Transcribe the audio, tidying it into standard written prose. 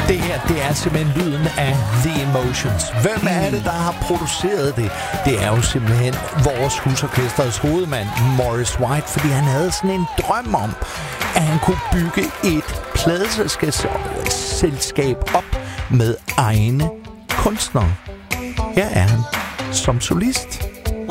Det her, det er simpelthen lyden af The Emotions. Hvem er det, der har produceret det? Det er jo simpelthen vores husorkestrets hovedmand, Maurice White, fordi han havde sådan en drøm om, at han kunne bygge et pladeselskab op med egne kunstnere. Her er han som solist.